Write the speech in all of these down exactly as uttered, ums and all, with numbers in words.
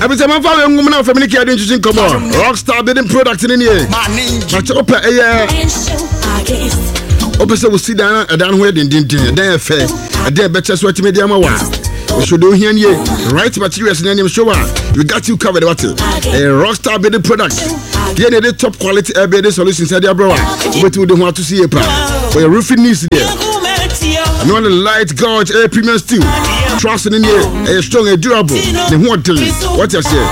Abisa man fa ngum na family care dey choosing come on. Rockstar building product in here. Ma che opa eh Opa say we sit down and down where din din din then fair. Then better so media ma wa. We should do here here. Right materials in any show. We got you covered what? A Rockstar building product. Here the top quality air building solutions inside your bro. But we don't want to see a pa. For your roofing needs there. I'm on the light gauge air premium steel. Trust in here, a strong and durable. The one thing, what I say.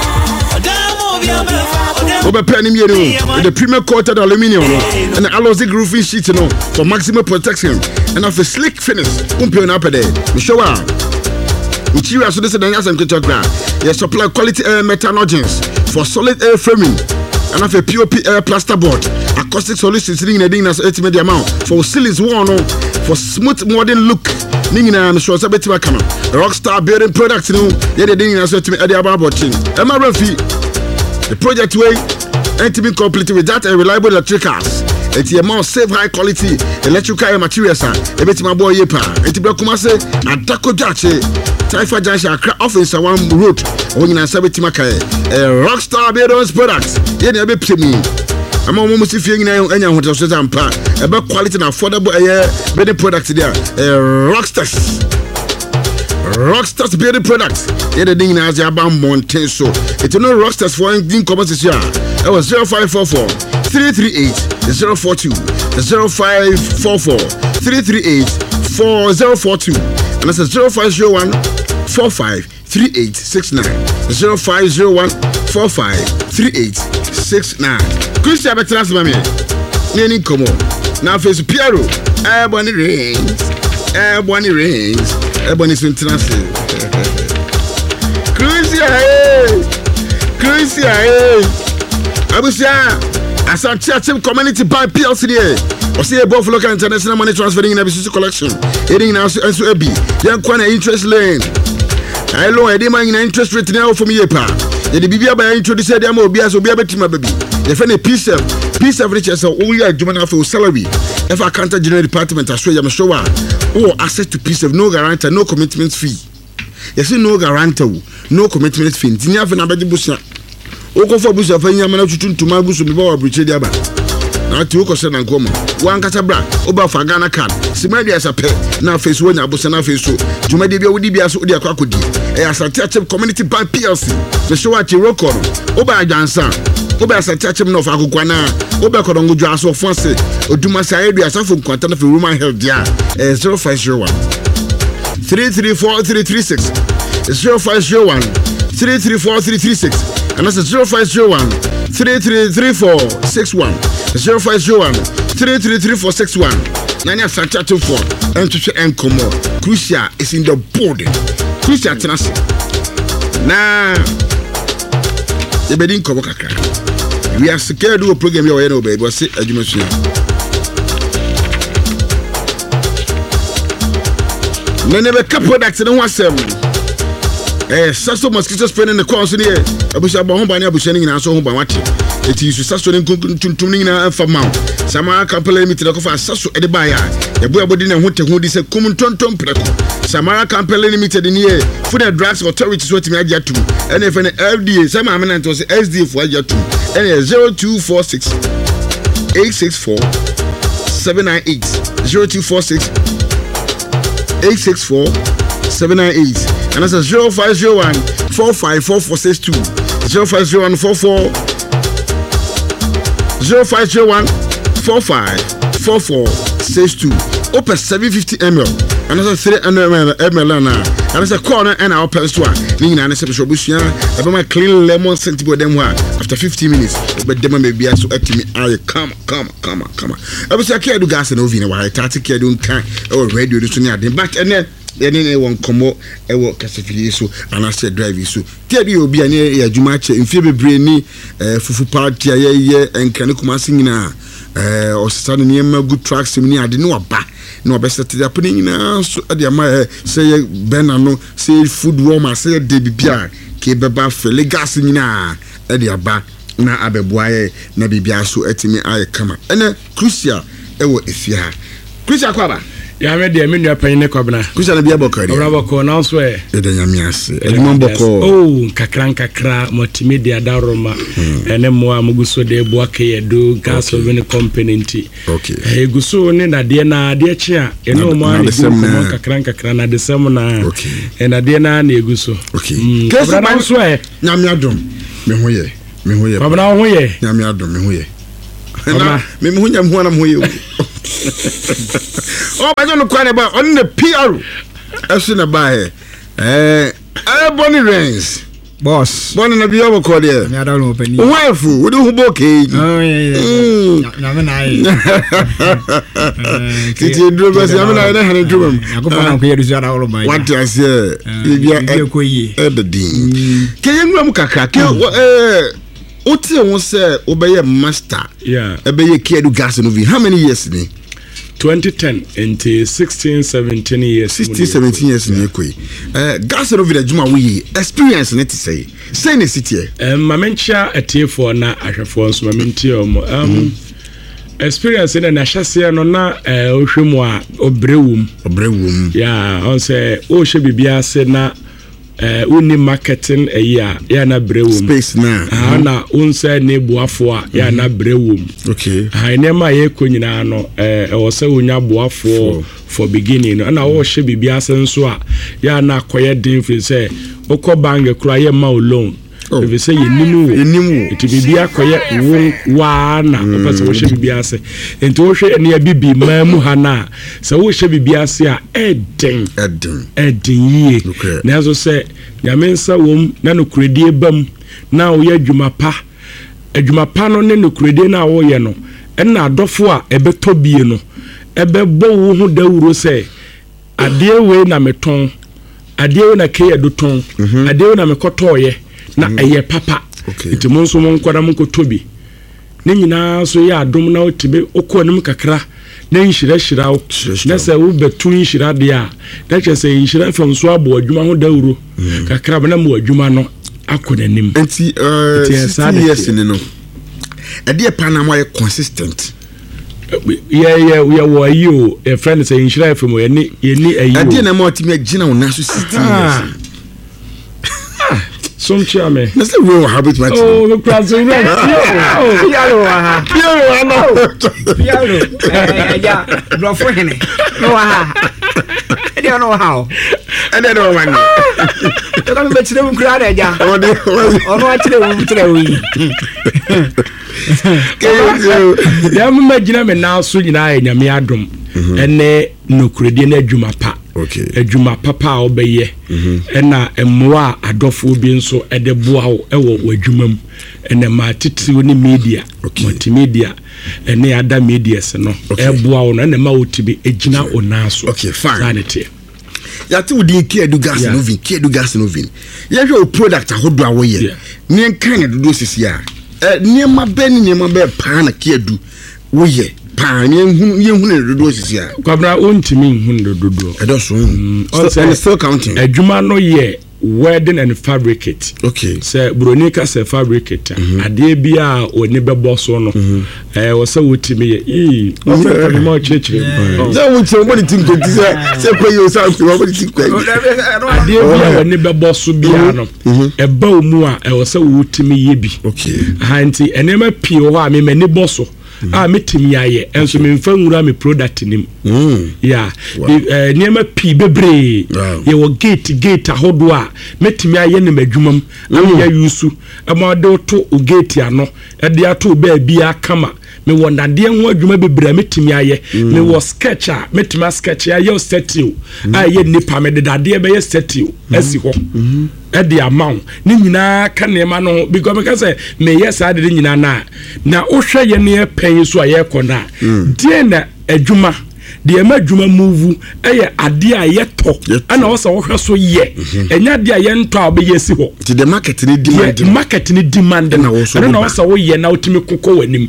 Over penny with the premium coated aluminium and the alloy roofing sheet you know, for maximum protection and of a slick finish. Umpion up there. We show up. Which you are so this is the answer to ground. They supply quality air metanogens for solid air framing and of a P O P air plasterboard. Acoustic solutions in the ding as ultimate amount for ceilings one for smooth modern look. Ningina I'm sure sabeti makano. Rockstar building products no ye the ding as ultimate ade about thing. Am I refi? The project way ain't been complete without a reliable electricals. It's a more safe high quality electrical materials and a bit my boy yepa. It's be kuma say adako jache. Taifa Jansha crack off in Sawam road. When you answer with Timaka, a Rockstar builders products. Ye never pay me. I'm almost feeling now any of the Sampa about quality and affordable air building products there. A Rockstars. Rockstars building products. Ye the ding as Yabam Monte so. It's no Rockstars for anything commerce this year. It was zero five four four three three eight zero four two zero five four four three three eight four zero four two. And that's a zero five zero one four five three eight six nine zero five zero one four five three eight six nine. Christian Betras Mammy, Nanny Como. Now face Piero, Ebony Rings, Ebony Rings, Ebony International. Christian, Christian, I was here as a church community by P L C D A. I see a Buffalo International Money Transferring in a business collection. Heading now to S O B. Young Kwana interest lane. I know I demand an interest rate now for me. The B B by introduced them will be as will be able to my baby. The friend a piece of piece of riches of all your German for salary. If I can't general department, I swear I'm sure. Oh, access to piece of no guarantee, no commitment fee. You see, no guarantee, no commitment fee. Didn't have another bush. Oko for bush of any amount to my bush before I breach the other. Now to Oko Sen and Goma. One catabra, Oba Fagana card. Simadi as a pet. Now face one, Abusana face so. To my debut would be as Udia Kakudi. As a church community by P L C. The show at Chiroko. Oba Jansan. Oba as a church of Akukwana. Oba Kodongo Jas of Fonse. Oduma Saebi as a from Quantana for Roman Health Dia. zero five zero one three three four three three six zero five zero one three three four three three six and that's zero five zero one three three three four six one zero five zero one three three three four six one. Nanya Santa two four and to and come on. Crucia is in the boarding. Crucia Tenasi. Nah, the bedding cover. We are scared to do a program here, no baby. What's it? As you mentioned, never couple that's in one seven. Eh, Sasso mosquito spray in the course in here. I wish I bought home by now, but in our home by what it is Sasso and tuning and for mount. Samara Campbell limited of Sasso at the buyer. The boy didn't want to hold this a common ton ton preco. Samara Campbell limited in here. Food and Drugs Authority what me at two. And if an F D A, some eminent was S D for you two. And zero two four six eight six four seven nine eight zero two four six eight six four seven nine eight. And that's a zero five zero one four five four four six two zero five zero one four four zero five zero one four five four four six two. Open seven fifty milliliters. And that's a three hundred milliliters. And that's a corner and our past one. Meaning, I'm a special bush. I'm my clean lemon sent to them after fifteen minutes. But them may be so at me. I come, come, come, come. I was a kid to gas and over while I started to do kind or radio to near them back and then. Then one come out, I work as a so and I said driving so. Tell you be an area Jumache in favor brainy, Fufu party, and Kanukuma singing uh, or standing near my good tracks. I didn't know about no best at the happening now. So at the Amaya say Benano, say food warmer, say Debbie Pia, Kebaba, Felegas in na at the Abba, na Abeboye, Nabi Biasu, at me, I come. And then Crucia, ewo if you have Crucia Quaba. ya me de me nua pan ne kwabena kusa na bia bokari obra boko na so e e de nyamiase e dum boko oh kakra kakra multimedia daroma ene mo amuguso de bo akeyedo gas oven company nti okay e guso ne na de na de chi a ene mo ani mo kakra kakra na de sem na e na de na na eguso okay kesa na so e nyame adom me ho ye me ho ye kwabena ho ye nyame adom me ho ye na me ho nyam ho na mo ye oh ba no kwa ne ba on the P R asu na ba he eh eh Bonny Rains boss Bonny na biyo ko de me ada lo pani wife we do hubo ke oh yeah na me na yi titi dro ba si na na hane dro bam akofa na ko yedu ada lo ba what is here bia e ko yi e the din ke yenwa mu kakra ke eh Oti won say obeye master yeah ebeye Kedu gas no vi how many years ni twenty ten into sixteen seventeen years sixteen seventeen years ni ekoi eh gas no vi da juma we experience ne te say say ne city eh mamencha atiefo na ahwefo nso mamenti om um experience na na hyase no na eh ohwemu a obrewum obrewum yeah on say o hye bibia se na eh uni marketing eh ya ya na brewum space na ah na unse ne boafo a ya na brewum okay ha ne ma ye ko nyina no eh e wo se onya boafo for beginning no na wo hye bibia se nso a ya na koye din fi se okọ bank kura ye ma loan if say yenimu yenimu iti bibia koye wo wa na opese wo hye bibia se enti wo hwe ne bibi mamu ha na se wo hye bibia se a eden eden eden ye na so se nyamensa wom na no kredie bam na wo ye adwuma pa adwuma pa no ne no kredie na wo ye no na adofo a ebeto bie no ebebo wo hu dawuro se ade we na meton ade we na ke edoton ade we na mekotoye na eye papa iti monso mon kwada mon ko tobi ne nyina so ya adom na otibe okonim kakra na nhira hira wo na se wo betu nhira de a na che se nhira fam so abo adwuma ho dawuro kakra na mo adwuma no akonanim enti eh sixty years ni no ade pa na mo consistent yeah yeah we are wa you a friend say nhira fam ye ni ye ni ayi ade na mo timi agina wo na so sixty years some chairman na say we habit match oh the class right oh piano ha piano no piano eh ja bro for hene no ha e dey no how e dey no man e ka me chire mu kra da ja ono a chire mu chire wi ya mu magina me na so nyina anyame adom ene no kredie na adwuma pa okay adwuma papa a obeye ena emmoa adofo bi nso ede boa wo ewo wadwumam ene ma titiwo ni media multimedia ene ada media se no e boa wo ene ma wotibi egina onaso okay fine sanity ya ti wudi Kedu gas no vin Kedu gas no vin ya hwe o product ahodo awo ye ne kan ne dodo sisi a eh niema be ni niema be pa na Kedu wo ye pa ne hu ye hu ne dodo sisi a kwabra ontimi hu ne dodo edo so and still counting adwuma no ye wedding and fabricate okay say bronika say fabricate ade bia oni bebo so no eh wo say wotimi ye e o fe ka mo chechire za wo che mo tin ko ti say say ko yo sa ko mo tin ko ade bia oni bebo so bia no e ba omu a e wo say wotimi ye bi okay hanti enema pie ho a me mani boso ah metimi aye enso me mfa nwura me product nim mm yeah eh niema pi bebre ye wo gate gate ahodo a metimi aye ne madwumam am ya yusu ama de to o gate ano e de ato ba bia kama me wo nade ho adwuma bebre metimi aye me wo sketch a metimi sketch ya ye statue aye nipa me de dade be ye statue asi ho e de amount ni nyina ka ne ma no because me ka say me yes ade nyina na na wo hwe ye ne pen so aye kona die na adwuma de ma adwuma move eye ade a ye to ana wo sa wo hwe so ye enya de a ye nto a be yesi ho ti the market ni demand the market ni demand na wo so na wo sa wo ye na otimi kokko wanim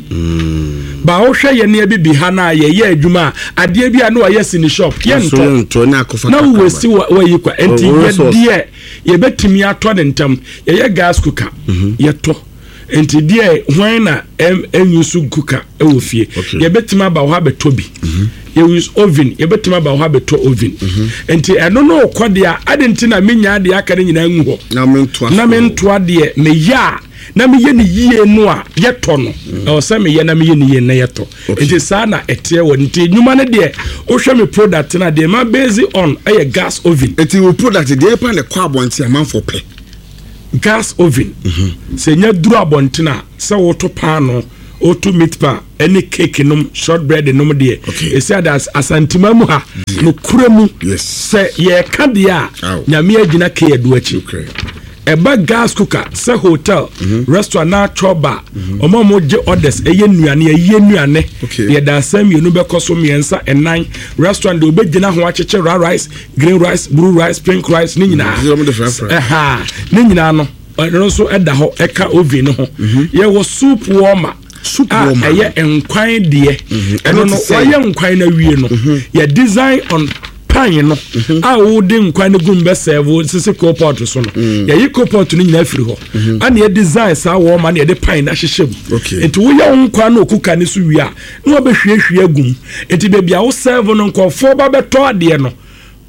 ba wo hwe ye ne bibi ha na ye ye adwuma ade bi a na wo yesi ni shop ye nto na akofa na wo si wo yi kwa enti ye de ye betimi ato ne ntam ye ye gas cooker ye to enti de hwan na em enyusu cooker e wo fie ye betimi aba ho abetobi you use oven you betima ba ho abeto oven enti eno no kwodea adenti na menya de aka nyina ngu ho na mentoa na mentoa de me ya na me ye ne yie no a yeto no o se me ye na me ye ne yie na yeto enti sa na ete wo enti nyuma ne de o hwe me product na de ma based on a gas oven enti wo product de pa le kwa abonti amanfo pe gas oven se nya duru abonti na se wo to pa no o to meat pa any cake num shortbread num de e say that asantima mu ha no kura mu se ye ka de a nyame agina ke edu achi eba gas cooker se hotel restaurant na choba omo mo je orders eye nuane eye nuane ye da sam yenu be koso miensa enan restaurant de obegina ho acheche rice green rice blue rice pink rice ni nyina aha ni nyina no no so eda ho eka oven ho ye wo soup warmer soup warmer eye enkwan de eno no waye nkwan na wie no ye design on pan no a wo de nkwan ne gum be serve sisi copot so no ye yi copot no nyina afiri ho ana ye design sa warmer na ye de pan na hyehye enti wo ye nkwan na okuka ne so wie a na wo be hwiehwie agum enti be bia wo serve no nkofo ba beto ade no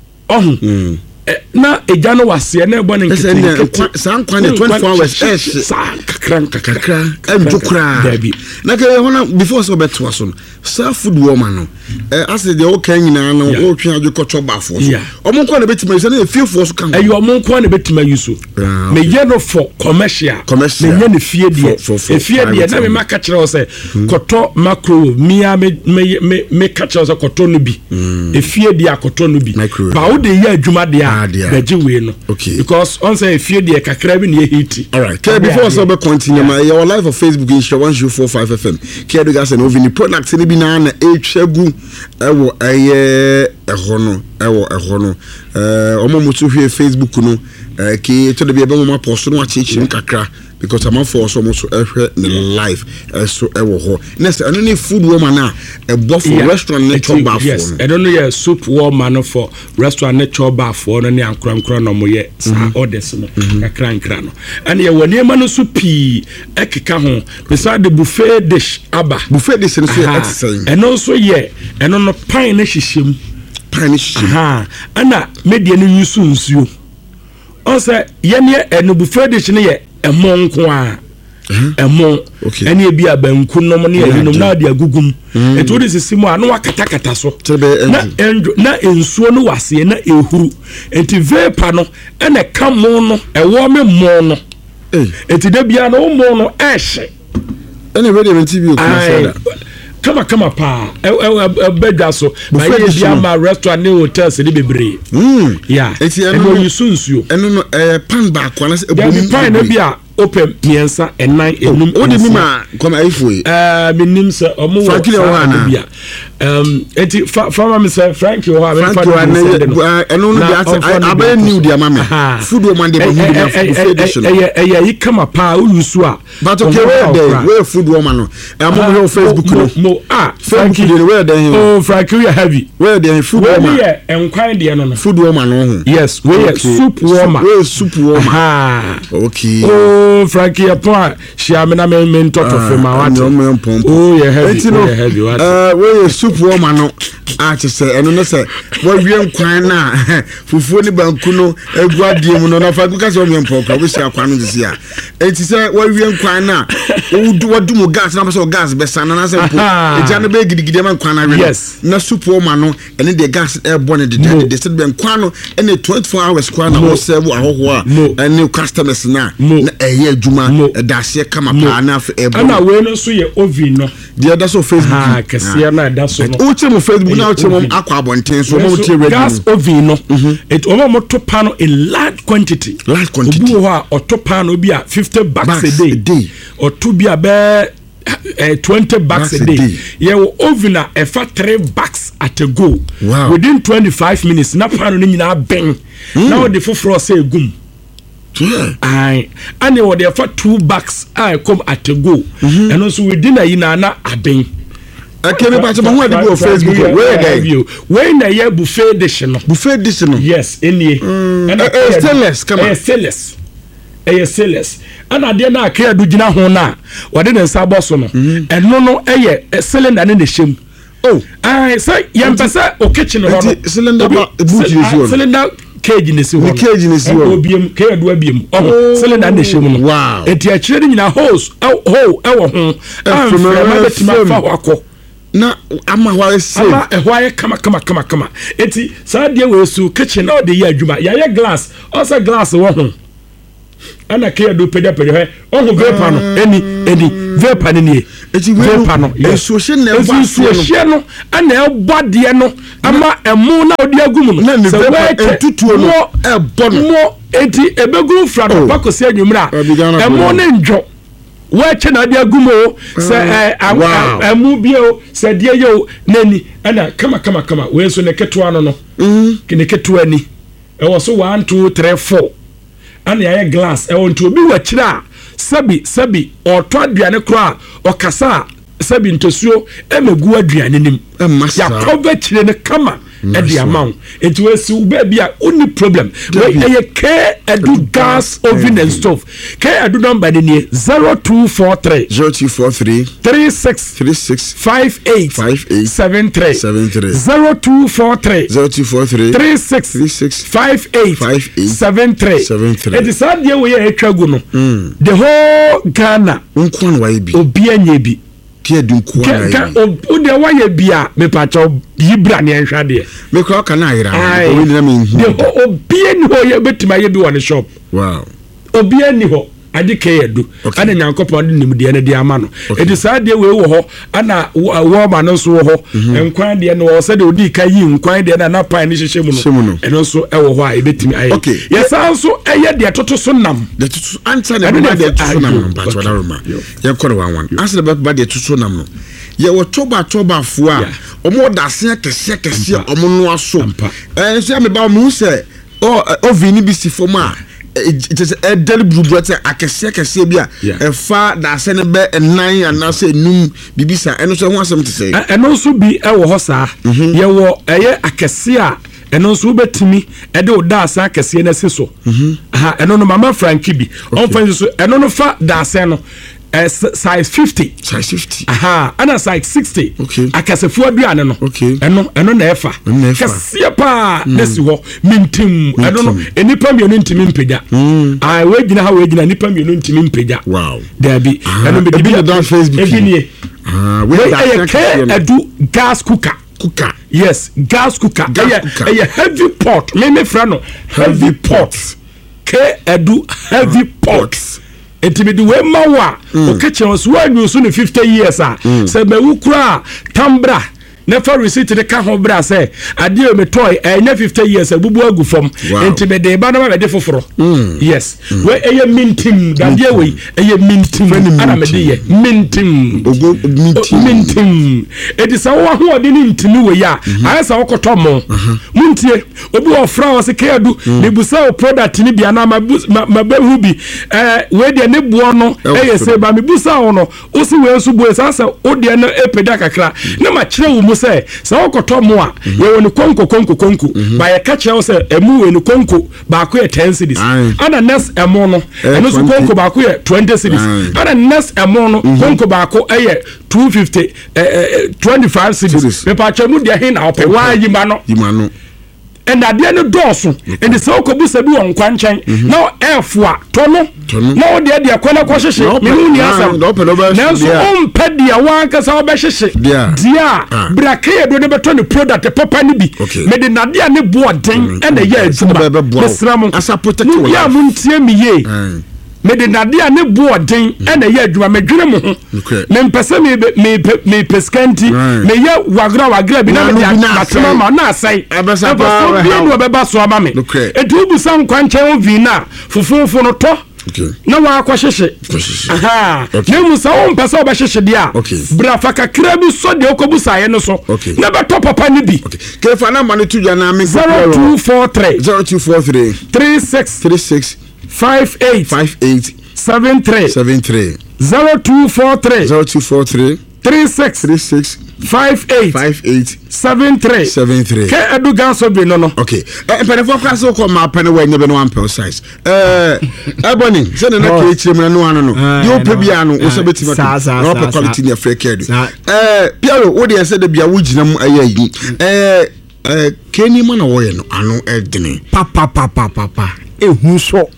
ohun na eja no wase na ebo ne nkete sa nkwan ne twenty-four hours eh sa kakran kakran emjukra dabi na ke hona before so beto so sa food warmer no eh ase de o kan nyina no o twa adwekọcho bafo so omo nkwan na betima se na efiefo so kan ayo omo nkwan na betima yuso me ye no for commercial me ye ne fie de efie de na me maka kire o se koto macro mia me me me ka kire o se koto no bi efie de akoto no bi ba wo de ye adwuma de a beji we no because on say efie de kakra bi na hiti all right okay before so be continue my your live on Facebook in one zero four five F M care do gas and ovini products ni bi na na etwagu ewo eye eho no ewo eho no eh omo mutu hwe Facebook no eh ki to de bi e be mo post no achichim kakra because I'm for so much ehwe ne live so ewo ho next eno ni food warmer na e bo for restaurant ne choba for yes I don't know yeah soup warmer no for restaurant ne choba for no ne ankran no mo ye sa orders no kakra nkra no and ye woni ma no so pi ekeka ho beside the buffet dish aba buffet dish no so e say eno so ye eno no pan na hihiem pan na hihiem ha ana media no yusu nsuo on say ye ne eno buffet dish ne ye emo nko a emo eni ebi abanku no mo ne yinom na de agugum eto de sisimu a no wakatakata so na enjo na ensuo no wase na ehuru enti vapor no ene kamo no ewo me mo no enti de bia no mo no ehye ene ready enti bi o kuma kama kama pa e bedwa so na ye bia ma restaurant ne hotels ne bebre mm yeah enti eno yusunsuo eno no eh pan ba kwa na se ebomi pan na bia open piensa ennan enum odi mi ma koma ifo eh minim se omo wo bia um enti farmer me say Frankie wo ha me fa eno no bia abai new dia ma me food wo man de ba food na food edition eh eh yi kama pa usu a but okay where there where food wo man no e mo no Facebook no mo ah Frankie dey where there oh Frankie we heavy where there food wo man we enkwan de no no food wo man no yes we soup warmer we soup warmer ah okay oh Frankie upon share me na me mentor for my what oh yeah heavy oh heavy what uh we soup warmer no a che say eno no say wa wie nkwan na fufuo ni banku no eguadie mu no na fa ku ka say we mpopro we share kwan no disi a enti say wa wie nkwan na wo wadu mu gas na so gas be sana na say po eja no be gidigide man kwan na we na soup warmer no ene de gas e born de de say be nkwan no ene twenty-four hours kwan na wo serve ahoho a ene customers na na eye adwuma dase kama pa na e bo ana we no so ye oven no de da so Facebook ah kase na da so no o che mo Facebook na o che mo akwa abonten so mo tie ready gas oven no it o mo to pan in large quantity large quantity obu ho a o to pan obi a fifty bucks a day o to bi a be uh, twenty bucks a day ye oven a e fa three bucks at a go wow. Within twenty-five minutes na pan no nyina ben mm. Now the foforo say gum yeah I and they were for two bucks I come at a go mm-hmm. And also within a yina na aben akere ba chama ho ade go Facebook where there where na ye buffet dish no buffet dish no yes any and uh, stainless come on stainless eh stainless and ade na akere do gina ho na wode ne nsa boso no eno no eh cylinder ne ne hyem oh ai say yem pese o kitchen ho no cylinder ba boot you so cylinder cage ni si ho cage ni si ho obiem ke adu abiem oh cylinder na hye mu no wow enti a kire ni nyina hose ho ewo ho am ma betima fa ho akọ na ama hwa se ama ehwa ye kama kama kama kama enti sa de we su kitchen na de ye adwuma ya ye glass also glass wo ho ana ke adu peda peda he o ho vapor no eni eni vapor ni ni eti vapor no eso hye na eba so hye no ana ebode no ama emu na odi agum no na vapor etutuo no ebo no mo eti ebegum fra no pakosi anwumra emu ne ndwo wache na odi agum o se emu bio se de yo nani ana kama kama kama we so ne keto ano no mhm ne keto ani e wo so one two three four ana ya glass e won to obi wa kira sabi sabi oto aduane kro a okasa sabi ntosuo emegu aduane nim ya cover kire ne kama e di amount it was ube bia only problem we e ke edu gas oven and stove ke edu number ni zero two four three zero two four three three six three six five eight five eight seven three seven three zero two four three zero two four three three six three six five eight five eight seven three seven three it is sad ye we etwagu no the whole Ghana nko na wa bi obi anya bi ke dunko na ka o de wa ye bia me pacho yibra ne nhwa de me ko ka na ayira o ni na me hu de obi ani ho ye betima ye bi won shop wow obi ani ho ade ke yedu ana nyankopon de nimde ne de ama no edi saa de we wo ho ana wo ma no so wo ho enkwan de ne wo se de odi ka yi nkwan de na na pan ne hyehye mu no eno so e wo ho a e betimi aye ye saa so eye de toto so nam de toto ansa ne ba de toto nam ba to da roma ye kore wan wan asa de ba de toto nam no ye wo toba toba fo a omo da se kese kese omo no aso eh se me ba mu se o o vini bi si fo ma it is a deliberate akese akese bia e fa da se ne be nine anase num bibisa eno so ho asem te say eno so bi e wo ho saa ye wo eye akese a eno so betimi e de oda sa akese na se so aha eno no mama Frankie bi on fa so eno no fa da se no Uh, size fifty size fifty aha ana size sixty okay akasefu aduane no okay eno eno na efa kase pa nesi ho mintim eno no enipa mi enu ntimi mpega ah we gina ha we gina nipa mi enu ntimi mpega wow dabi eno me bi don Facebook ebinie ah we da edu gas cooker cooker yes gas cooker a heavy pot me me fra no heavy pot ke edu heavy pot etimidi we mawa o kitchen so anu so ne fifty years ah se be wukura tambra na for receipt de ka ho bra se ade o me toy enya fifty years abubu agu fom entimide ba na ba de foforo yes we eye mintim da de we eye mintim ana me de ye mintim ogo mintim mintim edi sa wo ho de ni ntimi we ya ayi sa wokoto mo muntie obi o fra o se keadu ne busa o product ni bia na ma ma ba hu bi eh we de ne buo no eye se ba me busa wo no o si we so buo sa sa o de na epeda kakra na ma kire wo say so okoto mo a ye woni konko konko konko ba ye ka kire say emu we ni konko ba ko ye ten cedis ana next emu no enu so konko ba ko ye twenty cedis ana next emu no konko ba ko ye two fifty twenty-five cedis me pa che mu de hin na ope wa yima no yima no and ade no doso and the so kobusa bi won kwanchen na efua tono na o de de akwana kwa hyehye me hu ni asam na so on pede wan ka sa obehyehe dia brake do de beto ne product papa ni bi me de nade ne boden e na ye aduma mesram asa protect you ya mu ntie mi ye me de nade ne boden e na ye aduma me dwene mo ho me mpese me me me peskanti me ye wagra wagra bi na me dia matema ma na asai abesa ba bi no be ba so aba me etu bu san kwanchen vina fufufo no to na wa kwahyehye aha na mu sa o mpesa obehyehe dia bra fa kakra bi so de okobusa ye no so na be to papa ni bi ke fa na ma ne tuja na me zero two four three zero two four three three six three six five eight five eight seven three seven three zero two four three zero two four three three six three six five eight five eight seven three seven three. Ke edu ganso bi no no. Okay. Eh mpanefo kwa so ko ma pane we nyebe no one per size. Eh ebony se na na ke chire no ano no. Yo pe bia no wo so betima to. No pe quality ne freke do. Eh Piero wo de se de bia wo gina mu ayi yi. Eh eh Kenny man wo ye no ano edene. Papa papa papa. Ehun so.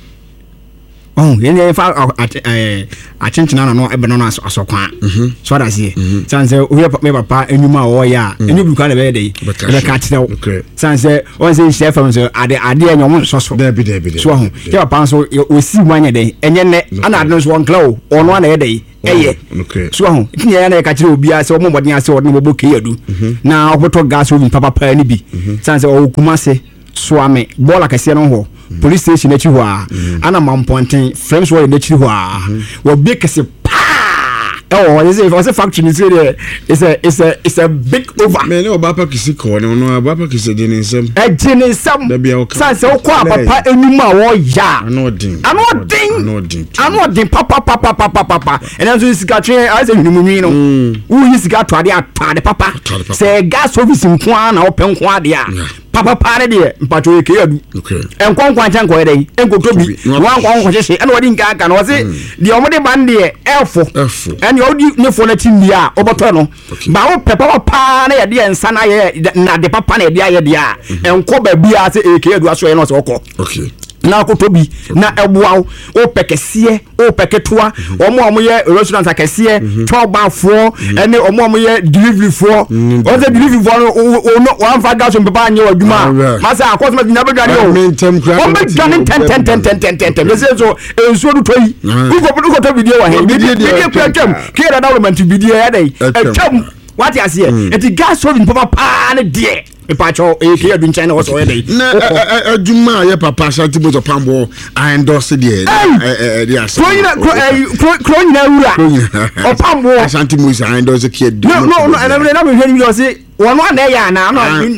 Oh, yẹn fa eh achinchina na no ebe no asokwa. So that say. Sanse we me papa enuma wo ya. Enu bi kwa na be dey. Be ka kire. Sanse won say chef am so ade ade enyo so so. There be there be. So ho. Ke papa so we si wanye dey. Enye ne ana ade no so won clow. Ono na e dey. Eye. So ho. Tinya na ka kire obi ase o momodin ase o no bo ke yadu. Na oboto gas obi papa pa ni bi. Sanse o kuma se so ame bola kase no ho. Police station echi ho a ana mamponten frames wo echi ho a wo big kase pa oh you say if I say factory ni say it's a it's a it's a big over me no ba pa kisi ko no no ba pa kisi de nsem e je ni nsem say say wo kwa papa enum a wo ya anodin anodin anodin anodin papa papa papa papa and then sika twen I say enum nwi no wo yi sika to ade atade papa say gas service nko na wo pen nko ade a papa pare de mpacho e ke yadu enkon kwan chan ko edai enkoto bi wan kwan ko hye ene wodi nka aka no se de omode bande efo ene odi ne fo na timbi a oboto no ba wo papa papa na ye de ensa na ye na de papa na ye de ye de a enko ba bi a se e ke yadu aso ye no se okọ okay na kotobi na ebuaw o pekese o peketoa omo omo ye restaurant akese choba fo ene omo omo ye delivery fo o se delivery fo o no one fa gas on papa anye waduma masa akosma na be dwane o o be dwane ten ten ten ten ten ten ten say so enso du toyi uko uko to video wa he video video kwam kira development video ya dai etam what you see it gas so papa pa ne de Pacho, a clear in China was already. No, Juma, your papa shall to put a pambo. I endorse it. Yes, Cron or Pambo, Santimus, I endorse a kid. No, no, no, and I'm never hearing you say one one day. Now,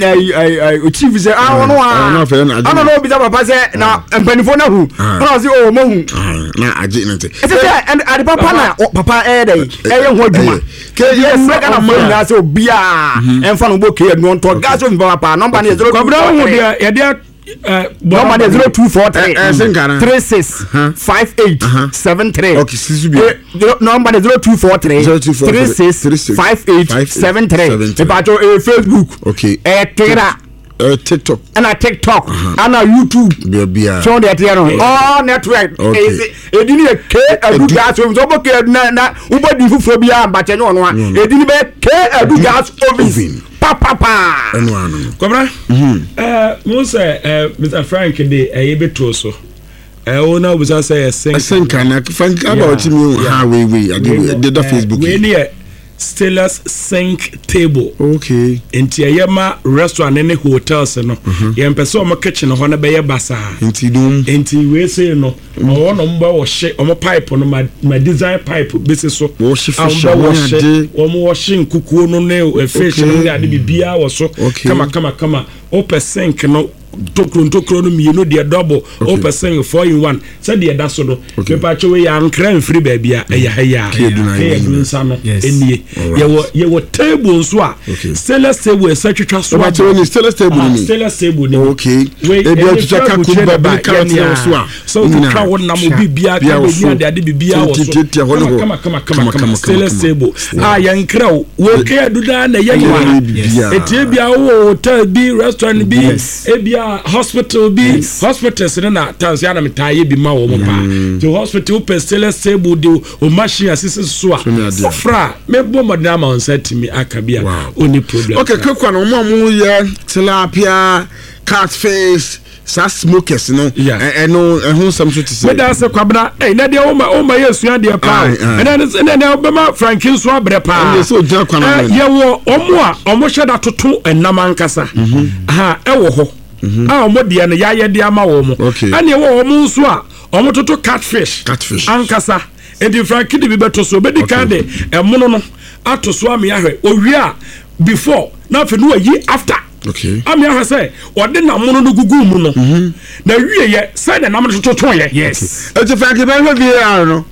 no, chief is I don't know. I don't know if papa said now, and Penifona who was the old moon. Now, I didn't. And at papa, papa, eh, eh, what you want. Yes, I'm going to be a and fun book here, no talk gas. Papa number is zero number is zero two four three three six five eight seven three. Okay, number is zero two four three three six five eight seven three. Pacho Facebook. Okay. Eh, Twitter. Uh, TikTok and a TikTok and a YouTube. Yeah, so that you know all network. Okay. E didn't a K a do gas so okay na na ubodi fufobia but you know one. E didn't be K a do gas oven. Pa pa pa. Eno Kobra. Eh, mo say eh Mister Frank dey eh beto so. Eh ona we say sing. Sing kana Frank about me ha we we I did the Facebook. We near Stellar's Sink Table. Okay. Inti ayema restaurant ne hotels no. Yem pese o kitchen ho na be ye basa. Inti dum. Inti we say no. O no mba wo hye o pipe no ma design pipe bese so. Wo hye fish wo hye. O mo wo hye nkukuo no ne fish no ade bibia wo so. Kama kama kama. O pe sink no tokro tokro no mi no de double o percent four in one say de da so do pepa chewe ya nkran free ba bia e ya ya e dun sama enie ye wo ye wo table so a stainless table e satwetwa so ba chewe ni stainless table ni stainless table ni okay e bia twa ka ku ba bi ka so a so to try won na mo bibia ka be ni ade ade bibia wo so kama kama kama kama stainless table ah ya nkra wo ke aduda na ye ya etie bia wo hotel bi restaurant bi e bia hospital bi yes. Hospitals na tansi ana mitaye bi ma wo mo pa the hospital per stainless table de o machine assist so a fra me bo modern ma on set me akabia oni problem okay kwekwa no mo mo ye tilapia catfish sa smokers no eh no ehun sam so tise me da se kwabna eh na de o ma o ma yesu ade pa and then and then obema frankin so abre pa yes so ja kwana ye wo omo a omo hweda toto enam ankasa ha e wo ho ah omo de na ya ye de ama wo mo ane wo omo nso a omo toto catfish catfish ankasa edi frankin de bi beto so be di kan de emono no ato so am ya hwe owi a before na fe no yi after. Okay. Ami ha say ode na mono no gugu mu no. Na wie ye say na nam to to ye. Yes. E te fa ke ba hwe bi ara no.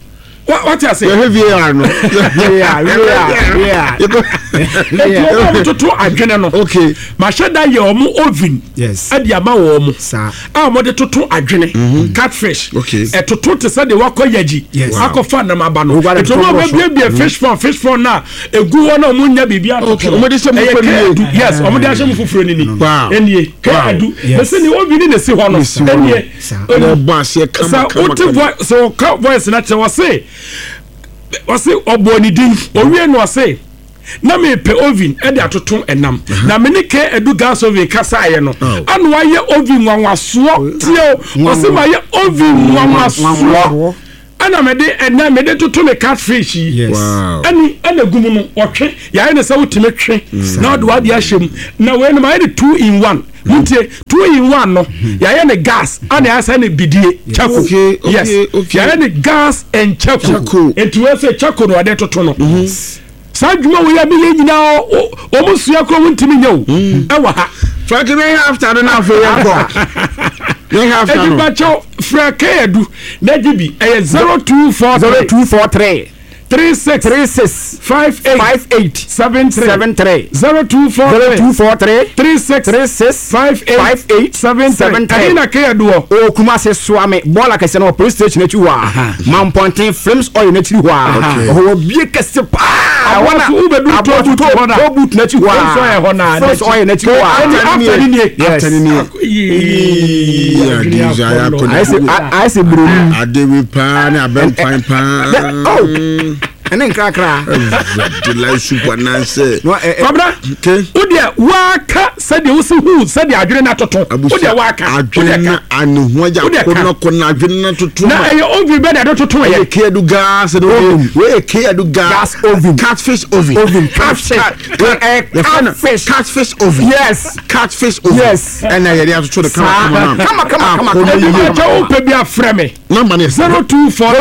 what you say? V A R no. Yeah, yeah, yeah. You to adwene no. Okay. Ma sheda ye omo oven. Yes. E dia ma wo omo. Sir. Ah mo de toto adwene. Catfish. Okay. E toto te se de wakọ yaji. Akọfa na maba no. E to mo be be fish farm, fish farm na egu wo na omo nya bibia to. Okay. Omo de se mo fo ni. Yes, omo de ahye mo foforo ni ni. Wow. Enie. Ka adu. Me se ni oven ni se ho no. Enie. No boss kama kama. So what so voice na che was say was say oboni din owie no say na me pe oven e de atoto enam na me ne ke edu gas oven kasa ye no anu aye oven nwanwaso tie o say ma ye oven nwanwaso ana me de enam me de toto me catfish yes ani ana gumu no otwe ya ne se wotime twe na do ade ahyem na we no ma ye two in one Muntie two in one no ya ne gas ana asa ne bidie chako yes ya ne gas and chako etu we say chako no ade toto no sadwuma we ya bi nyina o mo sua ko wuntimi nyawo e wa ha Frankie may have to na for ya go you have to e ba cho Frankie edu na gibi e zero two four three three six three six five eight five eight seven three seven three zero two four zero two four three three six three six five eight five eight seven seven three. Adina ke do o kuma se swame bola kese na police station echi wa man pontin flames oil na echi wa o bie kese pa wana ubedu to to hona to boot na echi wa flames oil hona flames oil na echi wa after ni yes I say I say bro ade we pa na abem kwan pa oh ene nkrakra the life super nance Kobra udia waka sade wo se hu sade adwene na toto udia waka adwene na anu hoja kono kono adwene na toto na eye oven be na toto ye ke du gas do we ke du gas oven catfish oven oven catfish catfish oven yes catfish oven yes and na ye dey toto the come come come come come come pe bia frame number is zero two four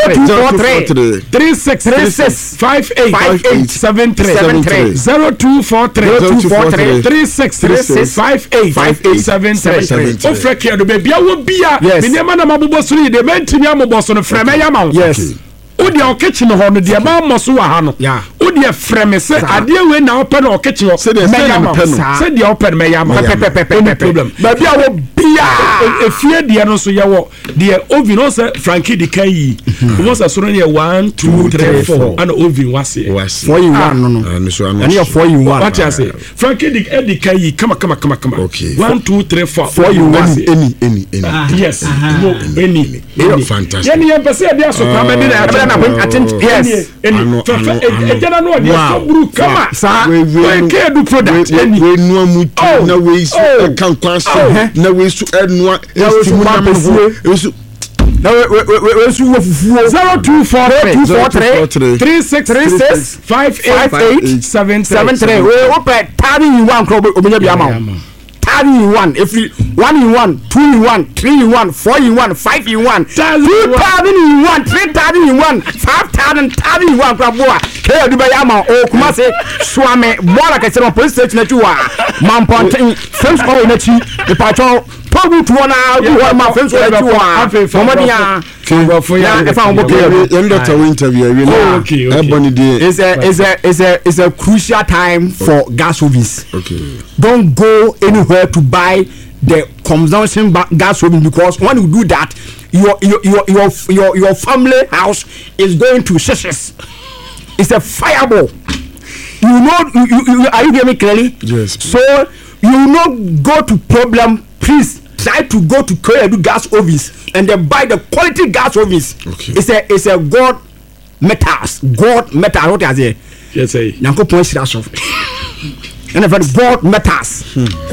three three six three six five eight five eight seven three seven three zero two four three three six three six five eight five eight seven three o freke do be bia wo bia Yes. me nema na mabobo so yi de mentimi amobo so no freme ya ma yes o de o kitchen ho no de ma mo so wa ha no Yeah. o de freme se ade we na open o kitchen ho Se de se na me pe no. se de open me ya ma no problem ba bia wo bia efie de no so ye wo de oven o se Frankie de kan yi o se so no ye one two three four and oven wase four in one no no and so and you four in one what you say Frankie de e de kan yi kama kama kama kama Okay. one two three four Four in one. any any any yes no any any fantastic yani ye pese de aso kwa me de na na attempt yes any Ano, fafa ano, ano. ejana no de Wow. so buru kama Sa- we ke do product any we no amutu Oh. na we su Oh. kan kwanso Oh. na we su enwa we su estimu na ma mo we su na we we we we su wo fufuo zero two four two three four three three six three six five five eight eight seven seven three we open thirty in one crop obenya bia ma thirty in one if you one in one two in one three in one four in one five in one two thousand in one three thousand in one five thousand thirty in one crop boa ke do be ya ma o kuma se swame bola ka se no police station na tuwa man pontin first call na chi e pa cho pogu to na do ma first call na tuwa for modia ya e fa on boke yan doctor we interview we Oh, okay, okay. ebony dey it's a it's a it's a it's a crucial time for gas ovens. okay Don't go anywhere to buy the consumption ba- gas oven because when you do that, your your your your your, your family house is going to shishes. It's a fireball. You know, you, you, you, are you hearing me clearly? Yes. So you will not go to problem. Please try to go to Korean gas ovens and then buy the quality gas ovens. Okay. It's a it's a God metals. God metals. What is it? yes say Nyankopon hyira so. And if God metals.